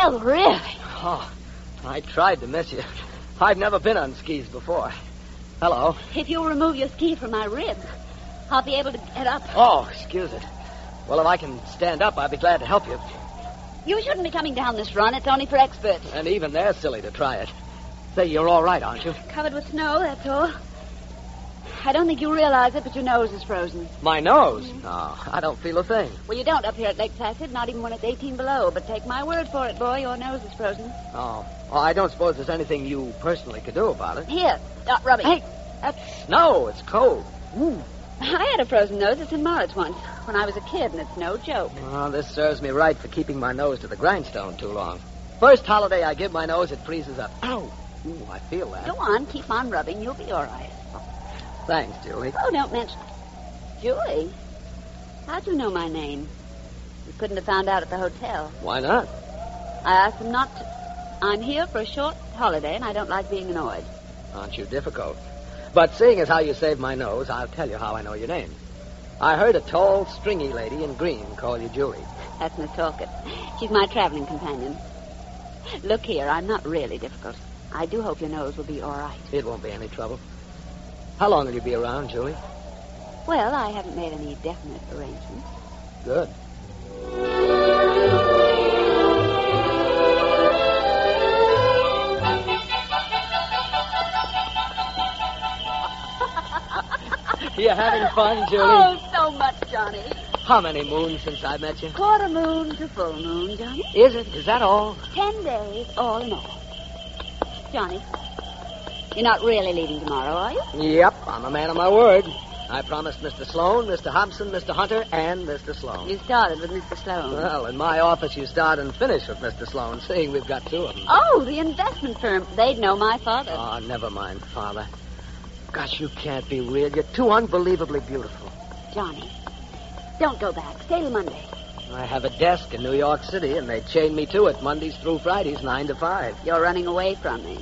Well, really? Oh, I tried to miss you. I've never been on skis before. Hello. If you'll remove your ski from my ribs, I'll be able to get up. Oh, excuse it. Well, if I can stand up, I'd be glad to help you. You shouldn't be coming down this run. It's only for experts. And even they're silly to try it. Say, you're all right, aren't you? Covered with snow, that's all. I don't think you realize it, but your nose is frozen. My nose? No, I don't feel a thing. Well, you don't up here at Lake Placid, not even when it's 18 below. But take my word for it, boy, your nose is frozen. Oh, well, I don't suppose there's anything you personally could do about it. Here, stop rubbing. Hey, that's snow. It's cold. I had a frozen nose at St. Moritz once, when I was a kid, and it's no joke. Well, this serves me right for keeping my nose to the grindstone too long. First holiday I give my nose, it freezes up. Ow! Ooh, I feel that. Go on, keep on rubbing. You'll be all right. Thanks, Julie. Oh, don't mention... Julie? How'd you know my name? You couldn't have found out at the hotel. Why not? I asked them not to. I'm here for a short holiday, and I don't like being annoyed. Aren't you difficult? But seeing as how you saved my nose, I'll tell you how I know your name. I heard a tall, stringy lady in green call you Julie. That's Miss Talcott. She's my traveling companion. Look here, I'm not really difficult. I do hope your nose will be all right. It won't be any trouble. How long will you be around, Julie? Well, I haven't made any definite arrangements. Good. You having fun, Julie? Oh, so much, Johnny. How many moons since I met you? Quarter moon to full moon, Johnny. Is it? Is that all? 10 days, all in all. Johnny, you're not really leaving tomorrow, are you? Yep, I'm a man of my word. I promised Mr. Sloan, Mr. Hobson, Mr. Hunter, and Mr. Sloan. You started with Mr. Sloan. Well, in my office you start and finish with Mr. Sloan, seeing we've got two of them. Oh, the investment firm. They'd know my father. Oh, never mind, Father. Gosh, you can't be real. You're too unbelievably beautiful. Johnny, don't go back. Stay till Monday. I have a desk in New York City, and they chain me to it Mondays through Fridays, 9 to 5. You're running away from me.